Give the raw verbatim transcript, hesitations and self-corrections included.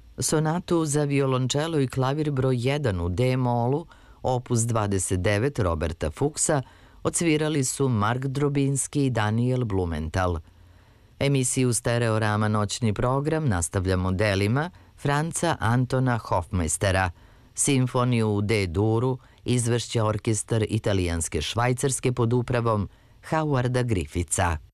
Sonatu za violončelo i klavir broj jedan u D-molu, opus dvadeset devet Roberta Fuksa, odsvirali su Mark Drobinski i Daniel Blumenthal. Emisiju Stereorama noćni program nastavljamo delima Franca Antona Hofmeistera. Simfoniju u D-duru izvešće orkestar italijanske Švajcarske pod upravom Howarda Griffitha.